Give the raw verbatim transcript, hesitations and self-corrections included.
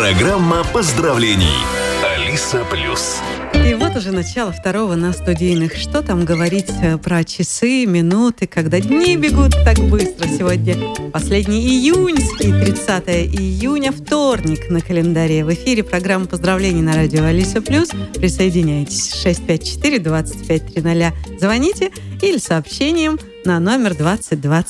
Программа поздравлений. Алиса Плюс. И вот уже начало второго на студийных. Что там говорить про часы, минуты, когда дни бегут так быстро. Сегодня последний июньский, тридцатое июня, вторник на календаре. В эфире программа поздравлений на радио Алиса Плюс. Присоединяйтесь. шесть пять четыре двадцать пять триста. Звоните или сообщением на номер двадцать двадцать.